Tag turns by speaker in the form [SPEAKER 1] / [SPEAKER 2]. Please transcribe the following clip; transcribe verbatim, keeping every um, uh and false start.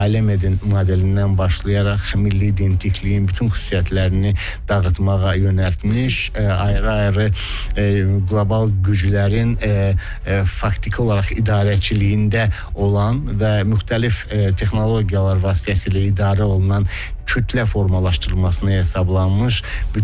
[SPEAKER 1] Alemedin modelindən başlayaraq milli identikliyin bütün xüsusiyyətlərini dağıtmağa yönəltmiş, ayrı-ayrı qlobal güclərin faktiki olaraq idarəçiliyində olan və müxtəlif texnologiyalar vasitəsilə idarə olunan kütlə formalaşdırılmasına hesablanmış